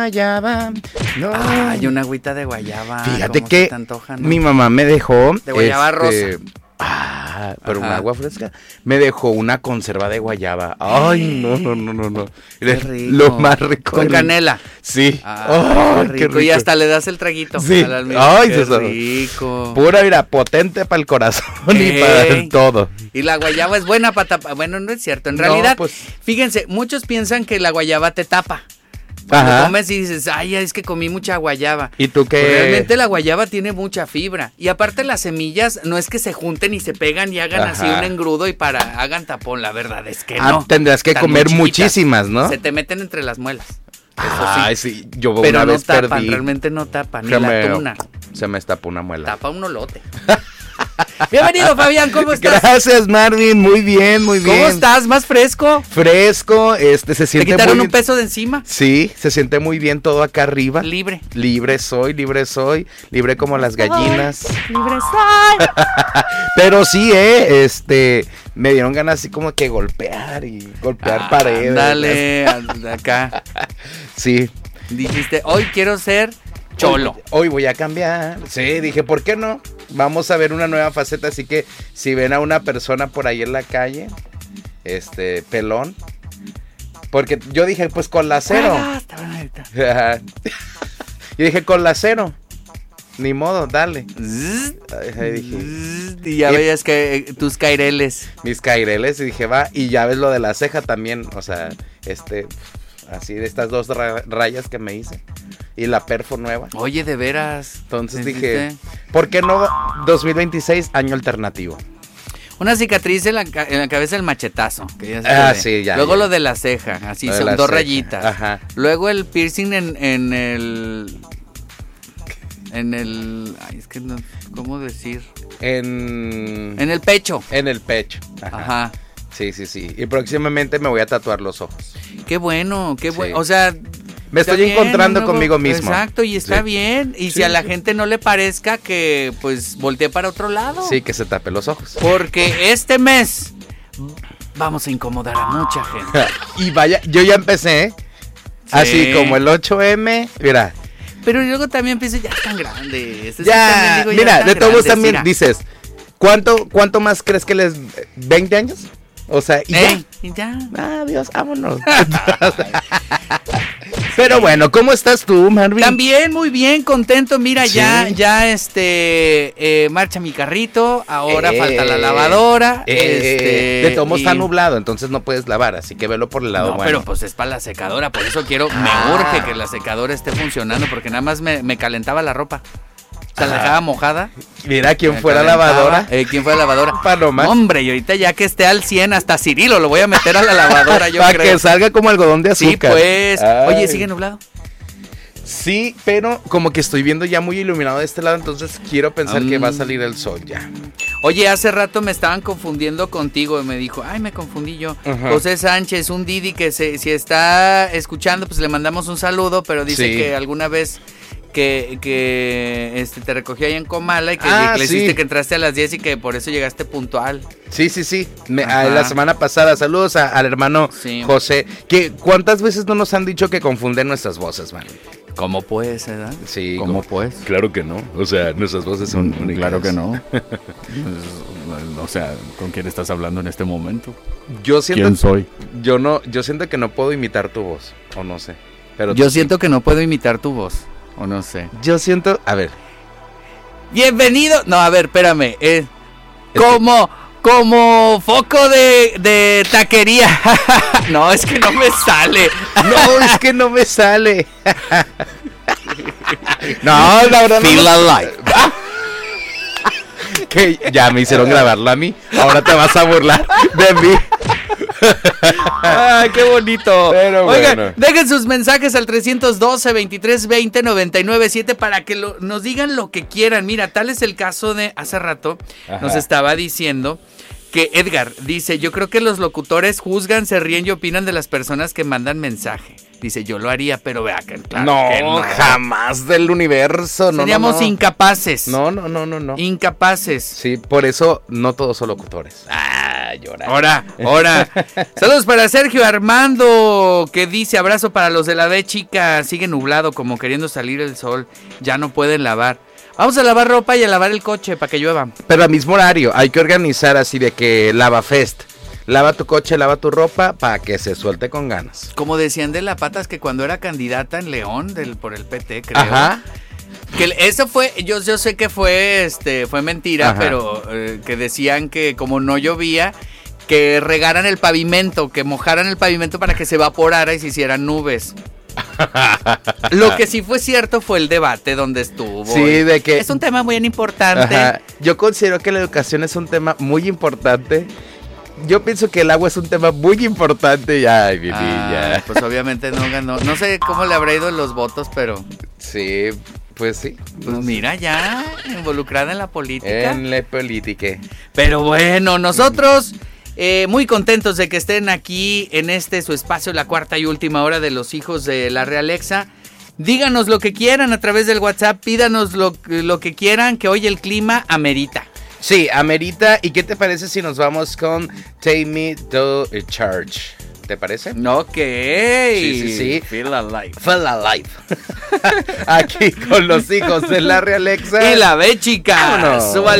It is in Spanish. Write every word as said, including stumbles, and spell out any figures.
guayaba. No. Ay, una agüita de guayaba. Fíjate que antoja, ¿no? Mi mamá me dejó. De guayaba este, rosa. Ah, pero Ajá. un agua fresca. Me dejó una conserva de guayaba. Ay, no, no, no, no, no. Qué rico. Lo más rico. Con del- canela. Sí. Ah, Ay, qué rico. Y hasta le das el traguito. Sí. Al almíbar. Ay, qué se sabe. rico. Pura, mira, potente para el corazón y para Ey. todo. Y la guayaba es buena para tapar. Bueno, no es cierto. En No, realidad, pues- fíjense, muchos piensan que la guayaba te tapa. Cuando Ajá. comes y dices, ay, es que comí mucha guayaba. ¿Y tú qué? Pues realmente la guayaba tiene mucha fibra. Y aparte las semillas no es que se junten y se pegan y hagan Ajá. así un engrudo y para hagan tapón. La verdad es que Ah, no. tendrás que Están comer muy chiquitas. muchísimas, ¿no? Se te meten entre las muelas. Eso Ay, sí. sí. Yo Pero una no vez tapan, perdí. realmente no tapan. Ni Se la me- tuna. Se me estapó una muela. Tapa un olote. Bienvenido, Fabián, ¿cómo estás? Gracias, Marvin. Muy bien, muy bien. ¿Cómo estás? ¿Más fresco? Fresco, este, se ¿Te siente quitaron muy un peso de encima? Sí, se siente muy bien todo acá arriba. Libre. Libre soy, libre soy, libre como las gallinas. Libre soy. Pero sí, eh, este, me dieron ganas así como que golpear y golpear paredes. Dale, acá. Sí. Dijiste, hoy quiero ser cholo. Hoy, hoy voy a cambiar. Sí, dije, ¿por qué no? Vamos a ver una nueva faceta, así que si ven a una persona por ahí en la calle, este, pelón, porque yo dije, pues con la cero. Ah, está buena ahorita. Yo dije, con la cero. Ni modo, dale. Zzz, Ahí dije, zzz, Y ya Y- veías que eh, tus caireles. mis caireles y dije, va, y ya ves lo de la ceja también, o sea, este, así de estas dos ra- rayas que me hice y la perfo nueva. Oye, de veras. Entonces ¿te dije, hiciste? ¿por qué no dos mil veintiséis, año alternativo? Una cicatriz en la, ca- en la cabeza del machetazo. Que ya se Ah, ve. sí, ya, Luego ya. lo de la ceja, así Lo de son la dos ceja, rayitas. ajá. Luego el piercing en, en el... En el... Ay, es que no... ¿Cómo decir? En, En el pecho. en el pecho. Ajá. Ajá. Sí, sí, sí. Y próximamente me voy a tatuar los ojos. Qué bueno, qué Sí. bueno. O sea... Me está estoy bien, encontrando un nuevo- conmigo mismo. Exacto, y está Sí. bien. Y Sí, si a la sí. gente no le parezca, que pues voltee para otro lado. Sí, que se tape los ojos. Porque este mes vamos a incomodar a mucha gente. Y vaya, yo ya empecé, ¿eh? Así Sí. como el ocho eme, mira. Pero luego también pienso, ya están grandes. Es que Ya, también digo, ya mira, están de todos grandes, también mira. dices, ¿cuánto, ¿cuánto más crees que les... veinte años? O sea, y Ey, y ya. ya. Adiós, vámonos. Pero bueno, ¿cómo estás tú, Marvin? También muy bien, contento. Mira, Sí. ya, ya este, eh, marcha mi carrito. Ahora Eh, falta la lavadora. Eh, este, de todos modos y- está nublado, entonces no puedes lavar, así que velo por el lado No, bueno. pero pues es para la secadora, por eso quiero, Ah. me urge que la secadora esté funcionando, porque nada más me, me calentaba la ropa. O sea, la Ajá. dejaba mojada. Mira, ¿quién me fuera calentaba. lavadora? Eh, ¿Quién fue la lavadora? Paloma. Hombre, y ahorita ya que esté al cien, hasta Cirilo lo voy a meter a la lavadora, yo Para creo. que salga como algodón de Sí, azúcar. pues. Ay. Oye, ¿sigue nublado? Sí, pero como que estoy viendo ya muy iluminado de este lado, entonces quiero pensar que va a Mm. salir el sol ya. Oye, hace rato me estaban confundiendo contigo y me dijo, ay, me confundí yo. Ajá. José Sánchez, un Didi que se, si está escuchando, pues le mandamos un saludo, pero dice Sí. que alguna vez que, que este, te recogió ahí en Comala y que Ah, le sí. hiciste que entraste a las diez y que por eso llegaste puntual. Sí, sí, sí. Me- Ajá. a- la semana pasada, saludos a- al hermano Sí. José. Que ¿cuántas veces no nos han dicho que confunden nuestras voces, man? ¿Cómo pues, edad? Sí. ¿Cómo como- pues? Claro que no. O sea, nuestras voces son únicas. Claro que no. Pues, o sea, ¿con quién estás hablando en este momento? Yo siento, ¿Quién soy? yo no, yo siento que no puedo imitar tu voz, o no sé. Pero Yo siento que no puedo imitar tu voz, o no sé. yo siento, a ver, Bienvenido. No, a ver, espérame. Eh, que- como, como foco de, de taquería. No, es que no me sale. no, es que no me sale. No, la verdad no. Feel me- alive. Que ya me hicieron grabarlo a mí. Ahora te vas a burlar de mí. Ay, qué bonito. Pero Oigan, bueno. dejen sus mensajes al trescientos doce, veintitrés veinte, noventa y nueve siete para que lo- nos digan lo que quieran. Mira, tal es el caso de hace rato, Ajá. nos estaba diciendo que Edgar dice, yo creo que los locutores juzgan, se ríen y opinan de las personas que mandan mensaje. Dice, yo lo haría, pero vea que claro no, que no. jamás del universo. No, Seríamos no, no. incapaces. No, no, no, no, no. Incapaces. Sí, por eso no todos son locutores. Ay, a llorar. Ahora, ahora. Saludos para Sergio Armando, que dice, abrazo para los de la B chica, sigue nublado como queriendo salir el sol, ya no pueden lavar. Vamos a lavar ropa y a lavar el coche para que llueva. Pero al mismo horario, hay que organizar así de que lava fest. Lava tu coche, lava tu ropa para que se suelte con ganas. Como decían de la Patas que cuando era candidata en León del, por el P T, creo. Ajá. Que eso fue, yo, yo sé que fue, este, fue mentira, Ajá. pero eh, que decían que como no llovía, que regaran el pavimento, que mojaran el pavimento para que se evaporara y se hicieran nubes. Lo que sí fue cierto fue el debate donde estuvo. Sí, de que... Es un tema muy importante. Ajá. Yo considero que la educación es un tema muy importante. Yo pienso que el agua es un tema muy importante. Ay, mi Ah, niña. pues obviamente no ganó. No sé cómo le habrá ido en los votos, pero Sí, pues sí. pues mira, ya involucrada en la política. En la política. Pero bueno, nosotros eh, muy contentos de que estén aquí en este su espacio, la cuarta y última hora de los hijos de la Realexa. Díganos lo que quieran a través del WhatsApp, pídanos lo, lo que quieran, que hoy el clima amerita. Sí, amerita. ¿Y qué te parece si nos vamos con Take Me to Church? ¿Te parece? Ok. Sí, sí, sí. Feel alive. Feel alive. Aquí con los hijos de la Realexa. Y la B chica. Vámonos. Súbale.